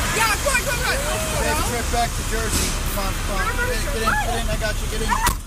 Yeah, go on. Take a trip back to Jersey. Come on. Get in. I got you. Get in.